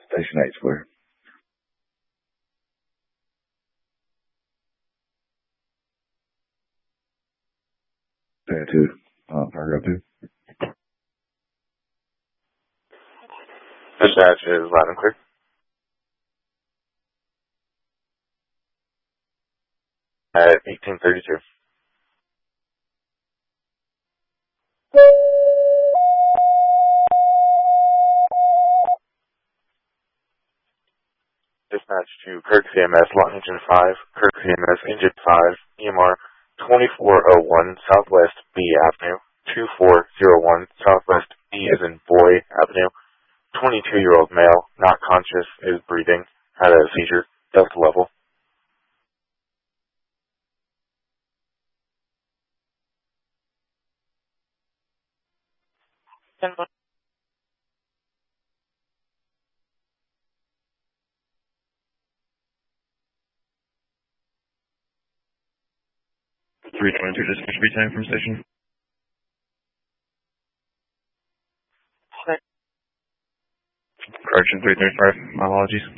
Station 8's clear. Station 2, paragraph 2. Dispatch is loud and clear. At 1832. Dispatch to Kirk CMS, Lot Engine 5, Kirk CMS, Engine 5, EMR 2401 Southwest B Avenue, 2401 Southwest B as in Boy Avenue, 22-year-old male, not conscious, is breathing, had a seizure, Delta level. Denver. 322 dispatch be time from station. Correction 335, my apologies.